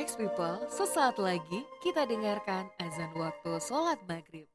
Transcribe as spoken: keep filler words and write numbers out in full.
Next People, sesaat lagi kita dengarkan azan waktu sholat maghrib.